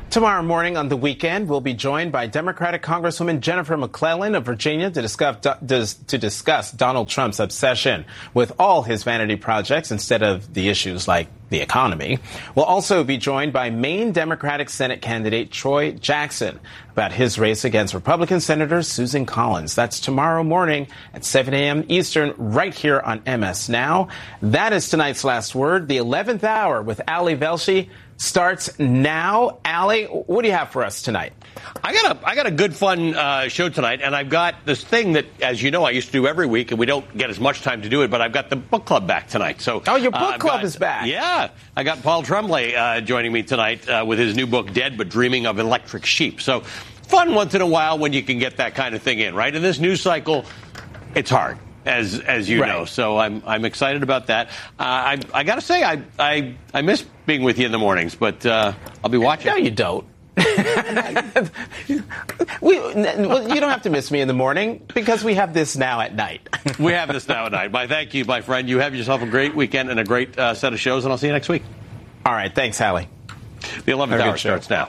Tomorrow morning on The Weekend, we'll be joined by Democratic Congresswoman Jennifer McClellan of Virginia to discuss Donald Trump's obsession with all his vanity projects instead of the issues like the economy. We'll also be joined by Maine Democratic Senate candidate Troy Jackson about his race against Republican Senator Susan Collins. That's tomorrow morning at 7 a.m. Eastern, right here on MS Now. That is tonight's Last Word. The 11th hour with Ali Velshi starts now. Ali, what do you have for us tonight? I got a good, fun show tonight, and I've got this thing that, as you know, I used to do every week, and we don't get as much time to do it, but I've got the book club back tonight. So, your book club is back. Yeah. I got Paul Tremblay joining me tonight with his new book, Dead But Dreaming of Electric Sheep. So fun once in a while when you can get that kind of thing in, right? In this news cycle, it's hard. As you know, so I'm excited about that. I got to say, I miss being with you in the mornings, but I'll be watching. No, you don't. You don't have to miss me in the morning because we have this now at night. We have this now at night. Thank you, my friend. You have yourself a great weekend and a great set of shows, and I'll see you next week. All right. Thanks, Hallie. The 11th hour starts now.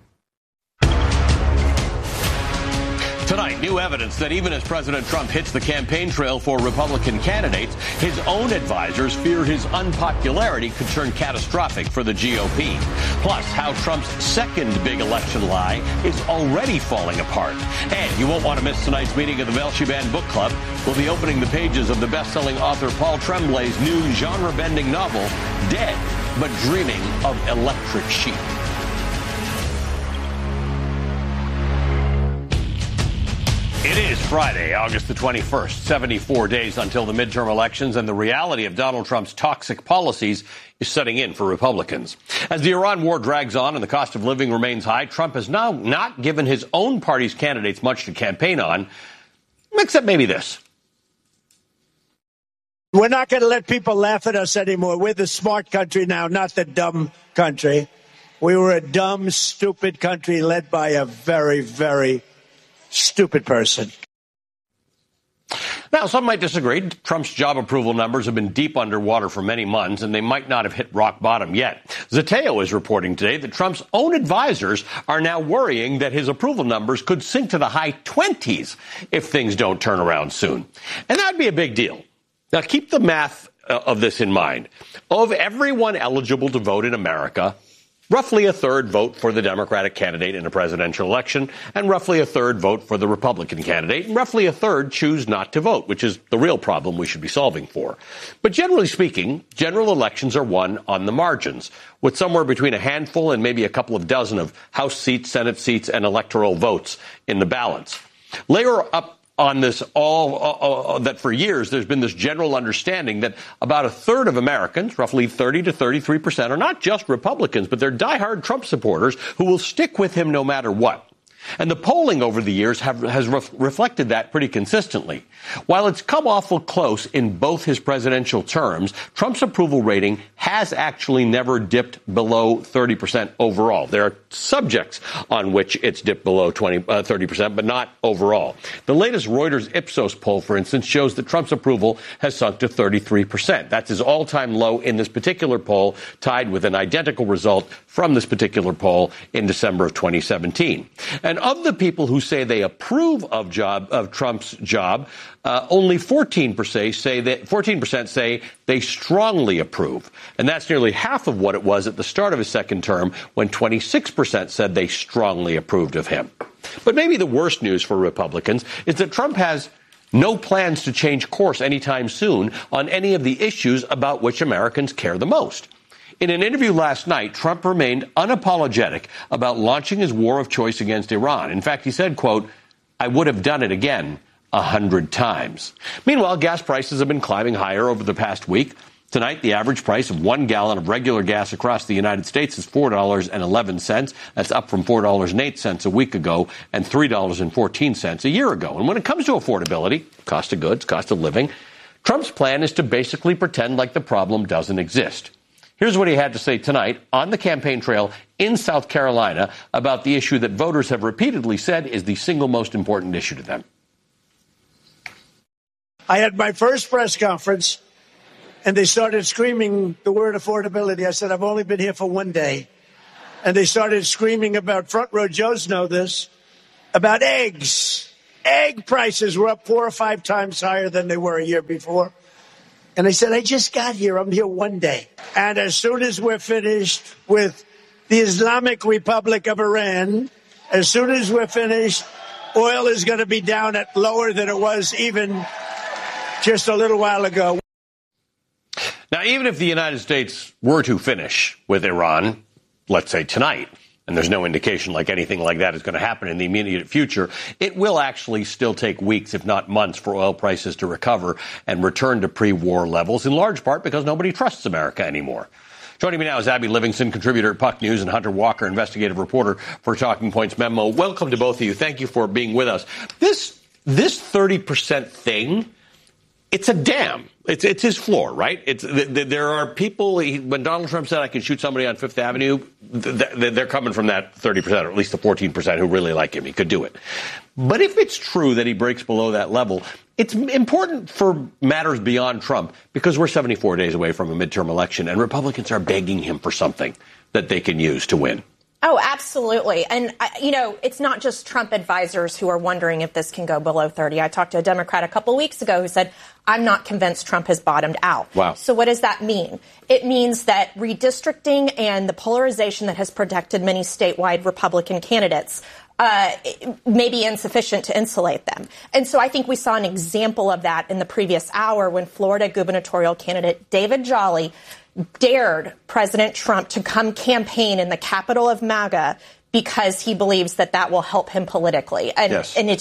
Tonight, new evidence that even as President Trump hits the campaign trail for Republican candidates, his own advisors fear his unpopularity could turn catastrophic for the GOP. Plus, how Trump's second big election lie is already falling apart. And you won't want to miss tonight's meeting of the Velshi Band Book Club. We'll be opening the pages of the best-selling author Paul Tremblay's new genre-bending novel, Dead But Dreaming of Electric Sheep. It is Friday, August the 21st, 74 days until the midterm elections, and the reality of Donald Trump's toxic policies is setting in for Republicans. As the Iran war drags on and the cost of living remains high, Trump has now not given his own party's candidates much to campaign on, except maybe this. We're not going to let people laugh at us anymore. We're the smart country now, not the dumb country. We were a dumb, stupid country led by a very, very stupid person. Now, some might disagree. Trump's job approval numbers have been deep underwater for many months, and they might not have hit rock bottom yet. Zateo is reporting today that Trump's own advisors are now worrying that his approval numbers could sink to the high 20s if things don't turn around soon. And that'd be a big deal. Now, keep the math of this in mind. Of everyone eligible to vote in America, roughly a third vote for the Democratic candidate in a presidential election, and roughly a third vote for the Republican candidate, and roughly a third choose not to vote, which is the real problem we should be solving for. But generally speaking, general elections are won on the margins, with somewhere between a handful and maybe a couple of dozen of House seats, Senate seats, and electoral votes in the balance. Layer up on this that for years there's been this general understanding that about a third of Americans, roughly 30 to 33%, are not just Republicans, but they're diehard Trump supporters who will stick with him no matter what. And the polling over the years has reflected that pretty consistently. While it's come awful close in both his presidential terms, Trump's approval rating has actually never dipped below 30% overall. There are subjects on which it's dipped below 30%, but not overall. The latest Reuters Ipsos poll, for instance, shows that Trump's approval has sunk to 33%. That's his all-time low in this particular poll, tied with an identical result from this particular poll in December of 2017. And of the people who say they approve of Trump's job, only 14% say they strongly approve. And that's nearly half of what it was at the start of his second term, when 26% said they strongly approved of him. But maybe the worst news for Republicans is that Trump has no plans to change course anytime soon on any of the issues about which Americans care the most. In an interview last night, Trump remained unapologetic about launching his war of choice against Iran. In fact, he said, quote, "I would have done it again 100 times. Meanwhile, gas prices have been climbing higher over the past week. Tonight, the average price of 1 gallon of regular gas across the United States is $4.11. That's up from $4.08 a week ago and $3.14 a year ago. And when it comes to affordability, cost of goods, cost of living, Trump's plan is to basically pretend like the problem doesn't exist. Here's what he had to say tonight on the campaign trail in South Carolina about the issue that voters have repeatedly said is the single most important issue to them. I had my first press conference, and they started screaming the word affordability. I said, I've only been here for one day. and they started screaming about, Front Row Joes know this, about eggs. Egg prices were up 4 or 5 times higher than they were a year before. And I said, I just got here. I'm here one day. And as soon as we're finished with the Islamic Republic of Iran, as soon as we're finished, oil is going to be down at lower than it was even just a little while ago. Now, even if the United States were to finish with Iran, let's say tonight, and there's no indication like anything like that is going to happen in the immediate future, it will actually still take weeks, if not months, for oil prices to recover and return to pre-war levels, in large part because nobody trusts America anymore. Joining me now is Abby Livingston, contributor at Puck News, and Hunter Walker, investigative reporter for Talking Points Memo. Welcome to both of you. Thank you for being with us. This 30% thing, it's a dam. It's his floor, right? There are people, when Donald Trump said I can shoot somebody on Fifth Avenue, they're coming from that 30%, or at least the 14% who really like him. He could do it. But if it's true that he breaks below that level, it's important for matters beyond Trump, because we're 74 days away from a midterm election, and Republicans are begging him for something that they can use to win. Oh, absolutely. And, it's not just Trump advisors who are wondering if this can go below 30. I talked to a Democrat a couple weeks ago who said, I'm not convinced Trump has bottomed out. Wow. So what does that mean? It means that redistricting and the polarization that has protected many statewide Republican candidates may be insufficient to insulate them. And so I think we saw an example of that in the previous hour when Florida gubernatorial candidate David Jolly dared President Trump to come campaign in the capital of MAGA because he believes that will help him politically. And, yes. And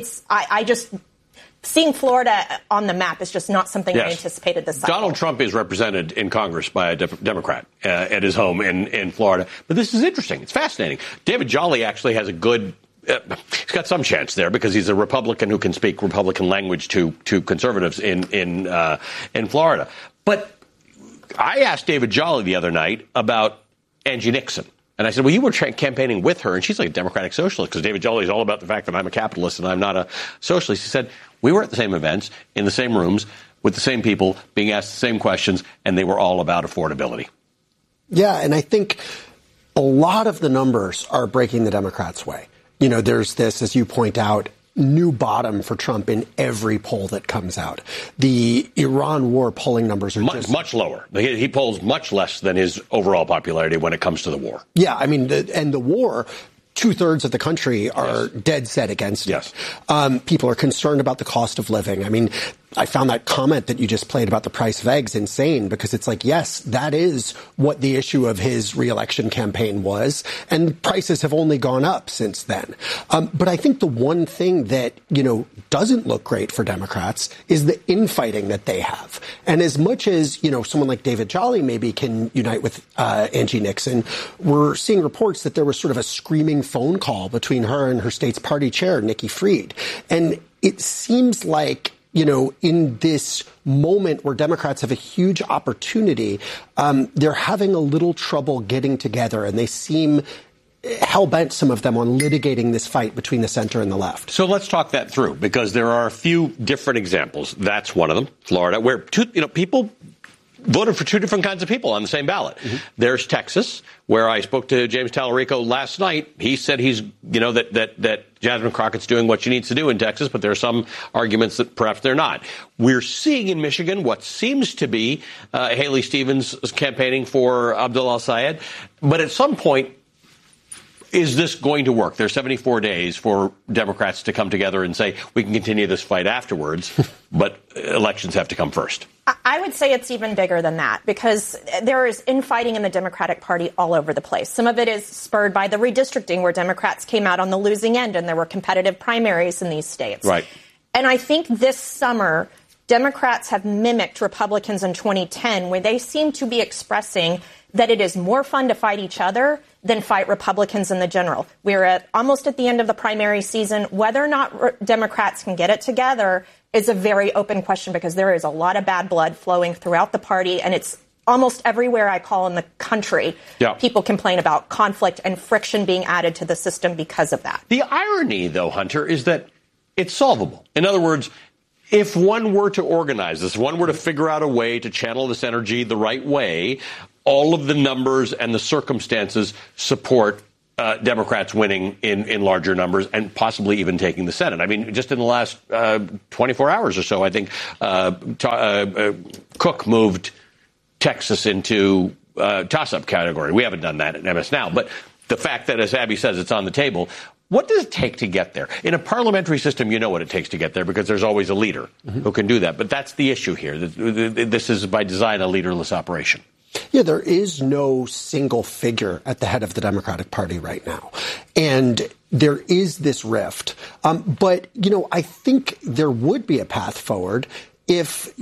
seeing Florida on the map is just not something I anticipated this cycle. Donald Trump is represented in Congress by a Democrat at his home in Florida. But this is interesting. It's fascinating. David Jolly actually has a good he's got some chance there because he's a Republican who can speak Republican language to conservatives in Florida. But I asked David Jolly the other night about Angie Nixon. And I said, well, you were campaigning with her, and she's like a Democratic socialist, because David Jolly is all about the fact that I'm a capitalist and I'm not a socialist. He said, we were at the same events, in the same rooms, with the same people, being asked the same questions, and they were all about affordability. Yeah, and I think a lot of the numbers are breaking the Democrats' way. You know, there's this, as you point out, new bottom for Trump in every poll that comes out. The Iran war polling numbers are much lower. He polls much less than his overall popularity when it comes to the war. Yeah, I mean, and the war, 2/3 of the country are dead set against it. People are concerned about the cost of living. I mean, I found that comment that you just played about the price of eggs insane, because it's like, yes, that is what the issue of his reelection campaign was. And prices have only gone up since then. But I think the one thing that, doesn't look great for Democrats is the infighting that they have. And as much as, someone like David Jolly maybe can unite with Angie Nixon, we're seeing reports that there was sort of a screaming phone call between her and her state's party chair, Nikki Fried. And it seems like, in this moment where Democrats have a huge opportunity, they're having a little trouble getting together, and they seem hell-bent, some of them, on litigating this fight between the center and the left. So let's talk that through, because there are a few different examples. That's one of them, Florida, where people voted for two different kinds of people on the same ballot. Mm-hmm. There's Texas, where I spoke to James Tallarico last night. He said that Jasmine Crockett's doing what she needs to do in Texas, but there are some arguments that perhaps they're not. We're seeing in Michigan what seems to be Haley Stevens campaigning for Abdul al-Sayed. But at some point, is this going to work? There's 74 days for Democrats to come together and say, we can continue this fight afterwards, but elections have to come first. I would say it's even bigger than that, because there is infighting in the Democratic Party all over the place. Some of it is spurred by the redistricting, where Democrats came out on the losing end and there were competitive primaries in these states. Right. And I think this summer, Democrats have mimicked Republicans in 2010, where they seem to be expressing that it is more fun to fight each other than fight Republicans in the general. We're almost at the end of the primary season. Whether or not Democrats can get it together is a very open question, because there is a lot of bad blood flowing throughout the party, and it's almost everywhere I call in the country. Yeah. People complain about conflict and friction being added to the system because of that. The irony, though, Hunter, is that it's solvable. In other words, if one were to organize this, one were to figure out a way to channel this energy the right way, all of the numbers and the circumstances support Democrats winning in larger numbers and possibly even taking the Senate. I mean, just in the last 24 hours or so, I think Cook moved Texas into toss-up category. We haven't done that at MS Now. But the fact that, as Abby says, it's on the table, what does it take to get there? In a parliamentary system, you know what it takes to get there because there's always a leader who can do that. But that's the issue here. This is, by design, a leaderless operation. Yeah, there is no single figure at the head of the Democratic Party right now. And there is this rift. But, I think there would be a path forward if,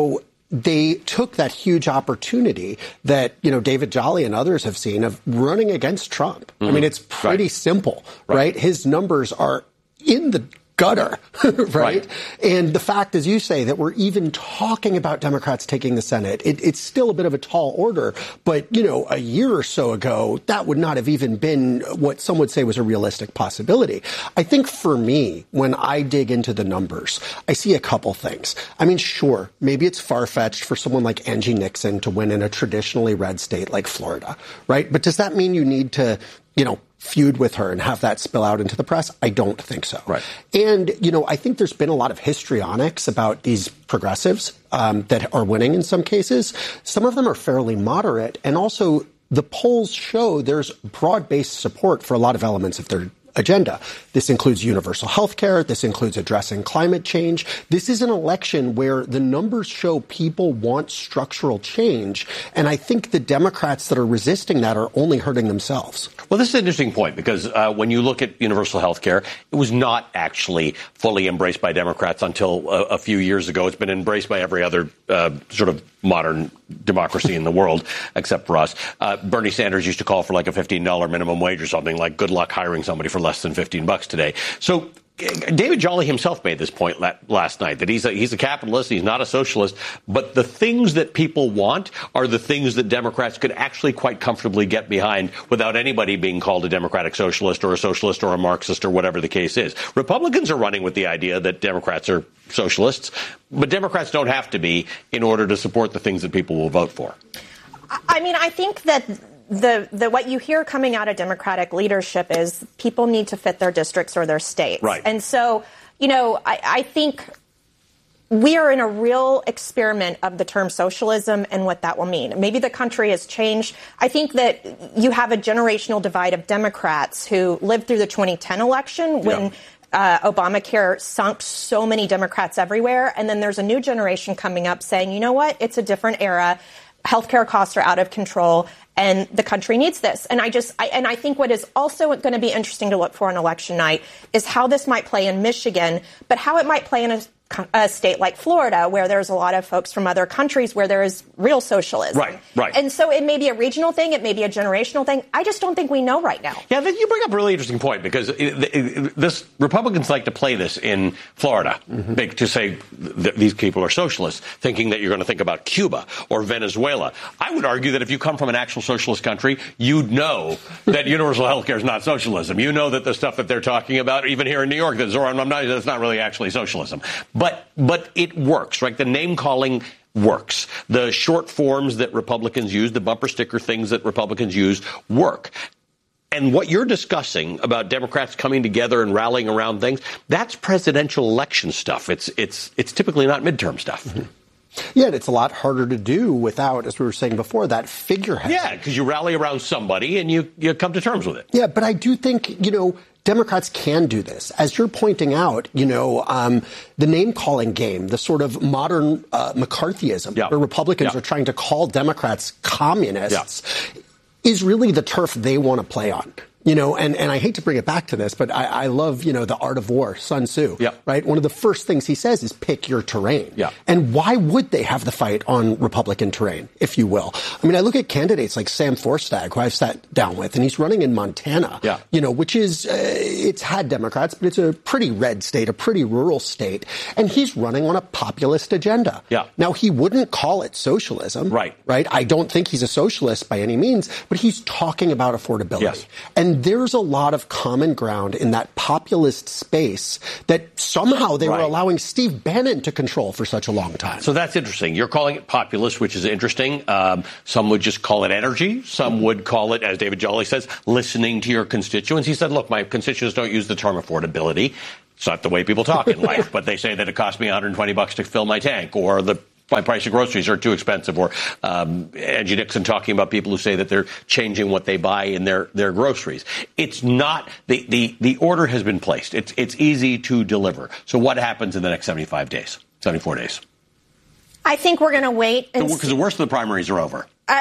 they took that huge opportunity that, David Jolly and others have seen of running against Trump. I mean, it's pretty simple, right? His numbers are in the gutter, right? And the fact, as you say, that we're even talking about Democrats taking the Senate, it's still a bit of a tall order. But, a year or so ago, that would not have even been what some would say was a realistic possibility. I think for me, when I dig into the numbers, I see a couple things. I mean, sure, maybe it's far-fetched for someone like Angie Nixon to win in a traditionally red state like Florida, right? But does that mean you need to, feud with her and have that spill out into the press? I don't think so. Right. And, I think there's been a lot of histrionics about these progressives that are winning in some cases. Some of them are fairly moderate. And also, the polls show there's broad-based support for a lot of elements of their agenda. This includes universal health care. This includes addressing climate change. This is an election where the numbers show people want structural change. And I think the Democrats that are resisting that are only hurting themselves. Well, this is an interesting point because when you look at universal health care, it was not actually fully embraced by Democrats until a few years ago. It's been embraced by every other sort of modern democracy in the world, except for us. Bernie Sanders used to call for like a $15 minimum wage or something, like good luck hiring somebody for less than $15 today. So David Jolly himself made this point last night, that he's a capitalist, he's not a socialist, but the things that people want are the things that Democrats could actually quite comfortably get behind without anybody being called a democratic socialist or a Marxist or whatever the case is. Republicans are running with the idea that Democrats are socialists, but Democrats don't have to be in order to support the things that people will vote for. I mean, I think that the what you hear coming out of Democratic leadership is people need to fit their districts or their states. Right. And so, I think we are in a real experiment of the term socialism and what that will mean. Maybe the country has changed. I think that you have a generational divide of Democrats who lived through the 2010 election when Obamacare sunk so many Democrats everywhere. And then there's a new generation coming up saying, you know what, it's a different era. Healthcare costs are out of control, and the country needs this. And I think what is also going to be interesting to look for on election night is how this might play in Michigan, but how it might play in a state like Florida, where there's a lot of folks from other countries where there is real socialism. Right. And so it may be a regional thing. It may be a generational thing. I just don't think we know right now. Yeah, you bring up a really interesting point because Republicans like to play this in Florida to say these people are socialists, thinking that you're going to think about Cuba or Venezuela. I would argue that if you come from an actual socialist country, you'd know that universal health care is not socialism. You know that the stuff that they're talking about, even here in New York, that Zoran Mamdani, that's not really actually socialism. But it works, right? The name calling works. The short forms that Republicans use, the bumper sticker things that Republicans use, work. And what you're discussing about Democrats coming together and rallying around things, that's presidential election stuff. It's typically not midterm stuff. Yeah, and it's a lot harder to do without, as we were saying before, that figurehead. Yeah, because you rally around somebody and you come to terms with it. Yeah, but I do think, Democrats can do this. As you're pointing out, the name-calling game, the sort of modern McCarthyism, where Republicans are trying to call Democrats communists, is really the turf they want to play on. And I hate to bring it back to this, but I love, The Art of War, Sun Tzu, right? One of the first things he says is pick your terrain. And why would they have the fight on Republican terrain, if you will? I mean, I look at candidates like Sam Forstag, who I've sat down with, and he's running in Montana, which is, it's had Democrats, but it's a pretty red state, a pretty rural state. And he's running on a populist agenda. Now, he wouldn't call it socialism. Right? I don't think he's a socialist by any means, but he's talking about affordability. And And there's a lot of common ground in that populist space that somehow they were allowing Steve Bannon to control for such a long time. So that's interesting. You're calling it populist, which is interesting. Some would just call it energy. Some would call it, as David Jolly says, listening to your constituents. He said, look, my constituents don't use the term affordability. It's not the way people talk in life, but they say that it cost me $120 to fill my tank, or my price of groceries are too expensive, or Angie Dixon talking about people who say that they're changing what they buy in their groceries. It's not the order has been placed. It's easy to deliver. So what happens in the next 74 days? I think we're going to wait. Because the worst of the primaries are over.